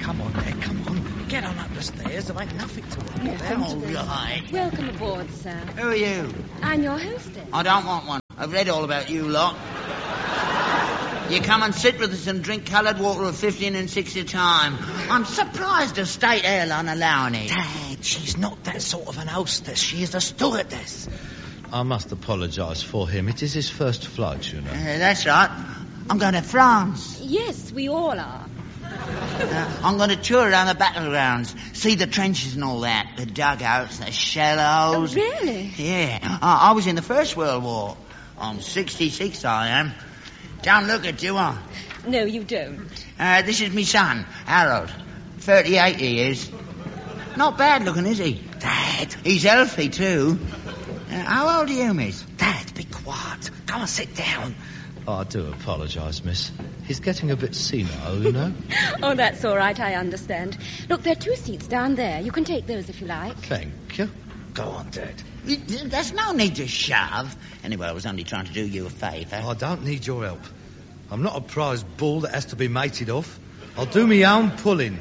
Come on, Dad, come on. Get on up the stairs. There ain't nothing to worry about. All right. Welcome aboard, sir. Who are you? I'm your hostess. I don't want one. I've read all about you lot. You come and sit with us and drink coloured water of 15 and 6 at a time. I'm surprised a state airline allowing it. Dad, she's not that sort of an hostess. She is a stewardess. I must apologise for him. It is his first flight, you know. That's right. I'm going to France. Yes, we all are. I'm going to tour around the battlegrounds, see the trenches and all that, the dugouts, the shallows. Oh, really? Yeah. I was in the First World War. I'm 66, I am. Don't look it, do I? No, you don't. This is my son, Harold. 38 he is. Not bad looking, is he? Dad. He's healthy, too. How old are you, miss? Dad, be quiet. Go and sit down. Oh, I do apologise, miss. He's getting a bit senile, you know. Oh, that's all right, I understand. Look, there are 2 seats down there. You can take those if you like. Thank you. Go on, Dad. There's no need to shove. Anyway, I was only trying to do you a favour. I don't need your help. I'm not a prize bull that has to be mated off. I'll do my own pulling.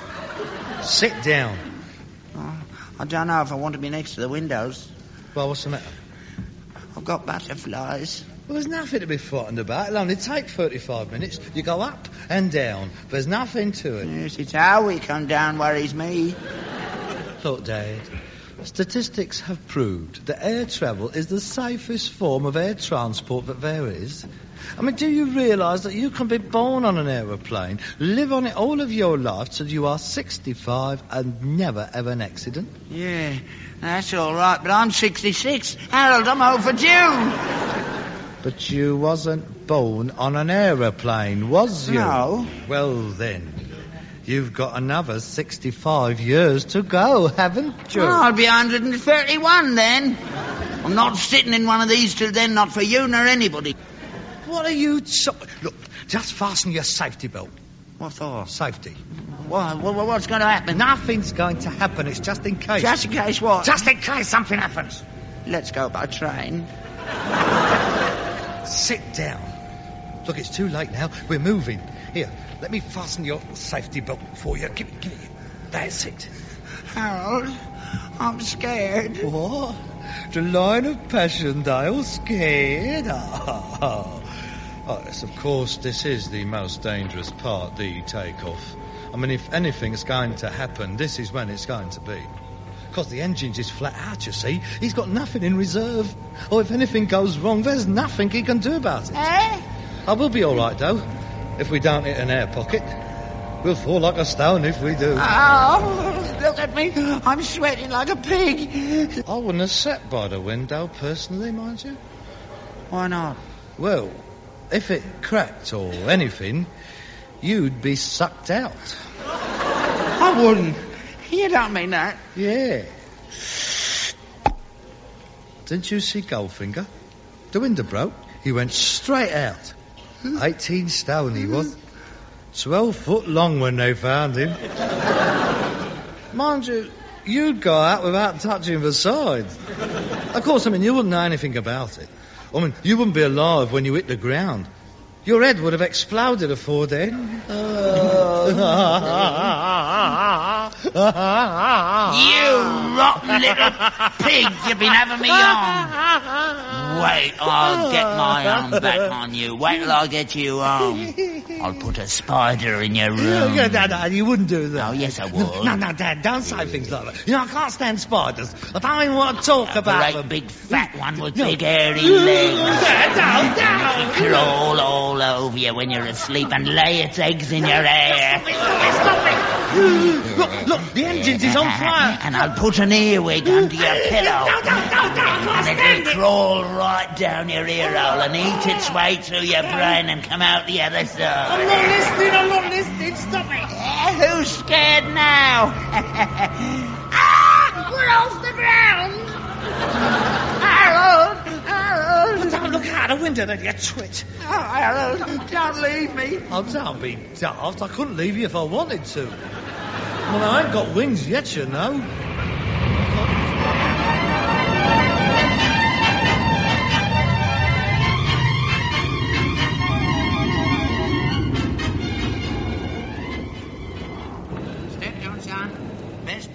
Sit down. Oh, I don't know if I want to be next to the windows. Well, what's the matter? I've got butterflies. Well, there's nothing to be frightened about. It'll only take 35 minutes. You go up and down. There's nothing to it. Yes, it's how we come down worries me. Look, Dad, statistics have proved that air travel is the safest form of air transport that there is. I mean, do you realise that you can be born on an aeroplane, live on it all of your life till you are 65 and never have an accident? Yeah, that's all right, but I'm 66. Harold, I'm overdue. But you wasn't born on an aeroplane, was you? No. Well, then, you've got another 65 years to go, haven't you? Oh, I'll be 131 then. I'm not sitting in one of these till then, not for you nor anybody. What are you... Look, just fasten your safety belt. What for? Safety. What's going to happen? Nothing's going to happen. It's just in case. Just in case what? Just in case something happens. Let's go by train. Sit down. Look, it's too late now. We're moving. Here, let me fasten your safety belt for you. Give it. That's it. Harold, I'm scared. What? The line of Passchendaele scared? Oh, yes, of course, this is the most dangerous part, the takeoff. I mean, if anything's going to happen, this is when it's going to be. Because the engine's is flat out, you see. He's got nothing in reserve. Or if anything goes wrong, there's nothing he can do about it. I will be all right, though, if we don't hit an air pocket. We'll fall like a stone if we do. Oh, look at me. I'm sweating like a pig. I wouldn't have sat by the window, personally, mind you. Why not? Well, if it cracked or anything, you'd be sucked out. I wouldn't. You don't mean that. Yeah. Didn't you see Goldfinger? The window broke. He went straight out. 18 stone he was. 12 foot long when they found him. Mind you, you'd go out without touching the sides. Of course, I mean, you wouldn't know anything about it. I mean, you wouldn't be alive when you hit the ground. Your head would have exploded afore then. You rotten little pig, you've been having me on. Wait, I'll get my arm back on you. Wait till I get you home. I'll put a spider in your room. No, you wouldn't do that. Oh, yes, I would. No, Dad, don't say things like that. You know, I can't stand spiders. I don't even want to talk about Great them. big fat one with big hairy legs. Dad, It'll crawl all over you when you're asleep and lay its eggs in your hair. Stop it! Look, the engine's is on fire. And I'll put an earwig under your pillow. And it'll crawl right down your ear hole and eat its way through your brain and come out the other side. I'm not listening, stop it. Who's scared now? We're off the ground. Harold. Don't look out the window, then, you twit. Oh, Harold, don't leave me. Oh, don't be daft. I couldn't leave you if I wanted to. Well, I ain't got wings yet, you know.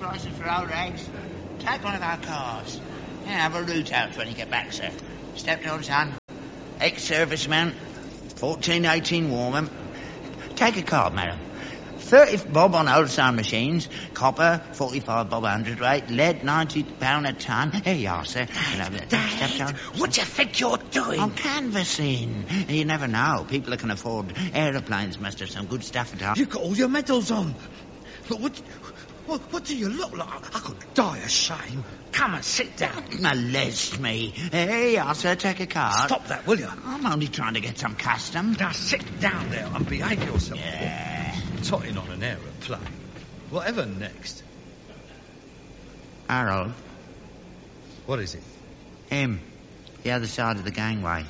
prices for old eggs. Take one of our cars. Yeah, have a route out when you get back, sir. Step down, son. Ex-serviceman. 1418 Warman. Take a card, madam. 30 bob on old sound machines. Copper, 45 bob 100 rate. Lead, £90 a ton. Here you are, sir. Step down. What do you think you're doing? I'm canvassing. You never know. People that can afford aeroplanes must have some good stuff at home. You've got all your medals on. Look, what do you look like? I could die of shame. Come and sit down. Molest me. Here you are, sir. Take a card. Stop that, will you? I'm only trying to get some custom. Now sit down there and behave yourself. Yeah. Totting on an aeroplane. Whatever next? Harold, What is it? him. The other side of the gangway.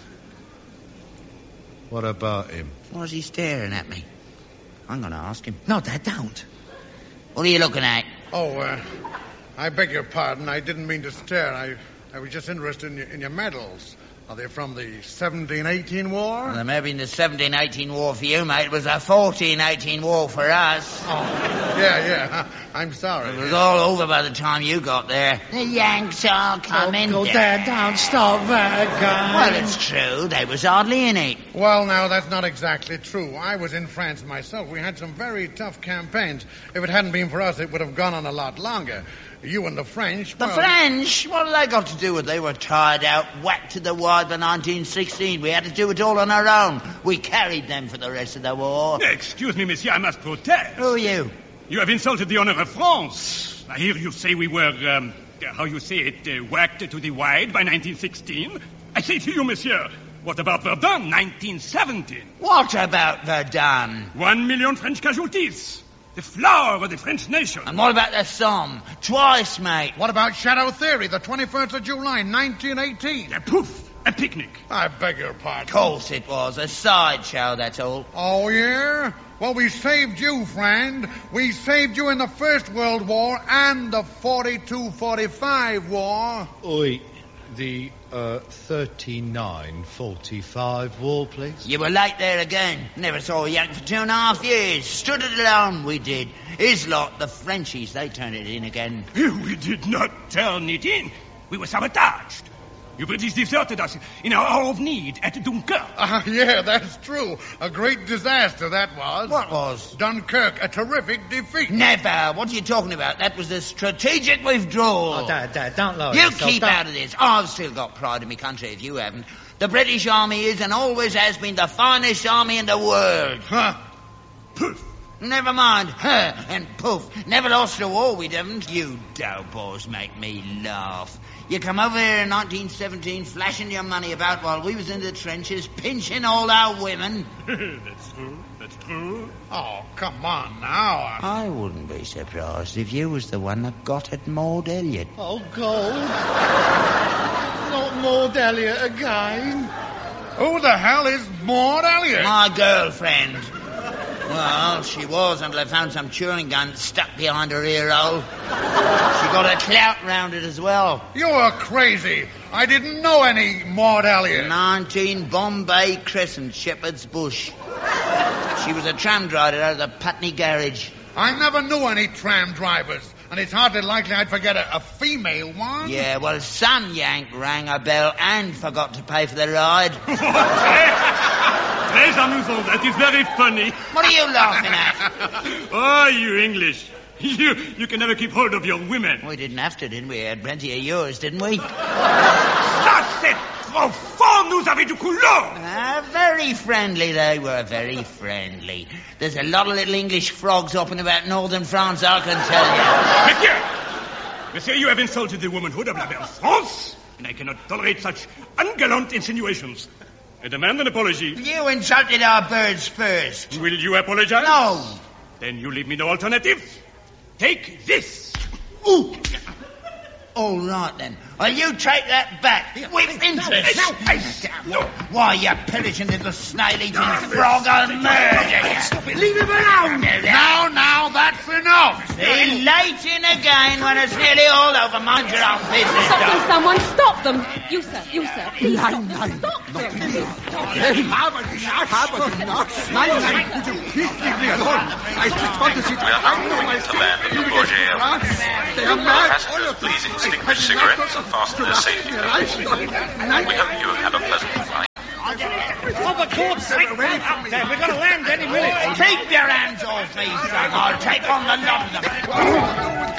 What about him? Why's he staring at me? I'm going to ask him. No, Dad, don't. What are you looking at? Oh, I beg your pardon. I didn't mean to stare. I was just interested in your medals. Are they from the 1718 war? Well, there may have been the 1718 war for you, mate. It was a 1418 war for us. Oh, yeah. I'm sorry. It was all over by the time you got there. The Yanks are coming. Oh, Dad, don't stop that again. Well, it's true. They was hardly in it. Well, now, that's not exactly true. I was in France myself. We had some very tough campaigns. If it hadn't been for us, it would have gone on a lot longer. You and the French... The French? What have they got to do with it? They were tired out, whacked to the wide by 1916. We had to do it all on our own. We carried them for the rest of the war. Excuse me, monsieur, I must protest. Who are you? You have insulted the honor of France. I hear you say we were, how you say it, whacked to the wide by 1916. I say to you, monsieur, what about Verdun, 1917? What about Verdun? 1 million French casualties. The flower of the French nation. And what about the Somme? Twice, mate. What about Shadow Theory, the 21st of July, 1918? A poof, a picnic. I beg your pardon. Of course it was. A sideshow, that's all. Oh, yeah? Well, we saved you, friend. We saved you in the First World War and the 42-45 war. Oi, the 39-45 war, please. You were late there again. Never saw a Yank for 2.5 years. Stood it alone, we did. His lot, the Frenchies, they turned it in again. We did not turn it in. We were sabotaged. You British deserted us in our hour of need at Dunkirk. Yeah, that's true. A great disaster that was. What was? Dunkirk, a terrific defeat. Never. What are you talking about? That was a strategic withdrawal. Oh, Dad, don't lower You yourself. keep out of this. I've still got pride in my country if you haven't. The British Army is and always has been the finest army in the world. Huh. Poof. Never mind. Huh, and poof. Never lost a war, we haven't. You doughboys make me laugh. You come over here in 1917 flashing your money about while we was in the trenches pinching all our women. That's true. Oh, come on now. I wouldn't be surprised if you was the one that got at Maud Elliot. Oh, gold. Not Maud Elliot again. Who the hell is Maud Elliot? My girlfriend. Well, she was until I found some chewing gun stuck behind her ear hole. She got a clout round it as well. You're crazy. I didn't know any Maud Elliot. 19 Bombay Crescent, Shepherd's Bush. She was a tram driver out of the Putney Garage. I never knew any tram drivers, and it's hardly likely I'd forget a female one. Yeah, well, some Yank rang a bell and forgot to pay for the ride. Très amusant. That is very funny. What are you laughing at? Oh, you English. You can never keep hold of your women. We didn't have to, didn't we? We had plenty of yours, didn't we? Ça, c'est trop fort. Nous avez du couleur. Very friendly, they were, very friendly. There's a lot of little English frogs up and about northern France, I can tell you. Monsieur, you have insulted the womanhood of la belle France, and I cannot tolerate such ungallant insinuations. I demand an apology. You insulted our birds first. Will you apologize? No. Then you leave me no alternative. Take this. Ooh. All right, then. Well, you take that back. With interest. No. Why, you pillaging little snail-eating frog, I'll murder you. Stop it. Leave him alone. Now, that That's enough. Be late in again when it's nearly all over. Mind your own business, Stop them, dog. someone. Stop them. You, sir. Please stop them. Nein. Stop them. Ich habe gemacht. Nein. Would you please leave me alone? I just want to see We are now moving to land at the Bourget Airport. They are mad. Passengers, please extinguish cigarettes and fasten their safety belts. We hope you have a pleasant flight. Oh, for God's sake, we're going to land any minute. Keep your hands off me, son. I'll take on the lot of them.